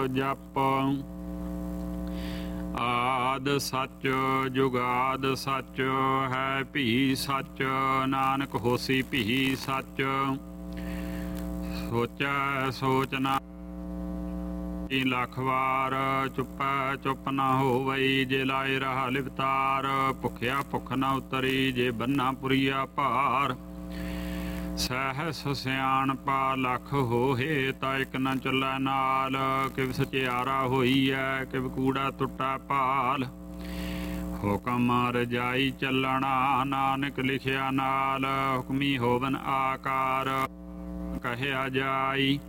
ਜਪ ਆਦ ਸੱਚ ਜੁਗਾਦ ਸੱਚ ਹੈ ਭੀ ਸੱਚ ਨਾਨਕ ਹੋਸੀ ਭੀ ਸੱਚ ਸੋਚੈ ਸੋਚ ਨਾ ਲੱਖ ਵਾਰ ਚੁੱਪੈ ਚੁੱਪ ਨਾ ਹੋਵਈ ਜੇ ਲਾਏ ਰਹਾ ਲਿਵਤਾਰ ਭੁੱਖਿਆ ਭੁੱਖ ਨਾ ਉਤਰੀ ਜੇ ਬੰਨਾ ਪੁਰੀਆ ਭਾਰ ਸਹਿਸ ਸਿਆਣਪਾ ਲੱਖ ਹੋਏ ਤਾਂ ਇੱਕ ਨਾ ਚੱਲੈ ਨਾਲ ਕਿਵ ਸਚਿਆਰਾ ਹੋਈਐ ਕਿਵ ਕੂੜਾ ਟੁੱਟਾ ਭਾਲ ਹੁਕਮ ਰਜਾਈ ਚੱਲਣਾ ਨਾਨਕ ਲਿਖਿਆ ਨਾਲ ਹੁਕਮੀ ਹੋਵਨ ਆਕਾਰ ਕਹਿਆ ਜਾਈ